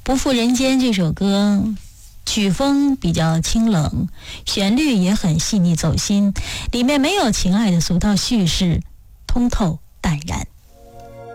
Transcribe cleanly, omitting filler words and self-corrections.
不负人间这首歌曲风比较清冷，旋律也很细腻走心，里面没有情爱的俗套叙事，通透淡然。